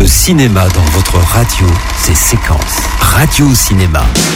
cinéma dans votre radio, c'est Séquence. Radio Cinéma.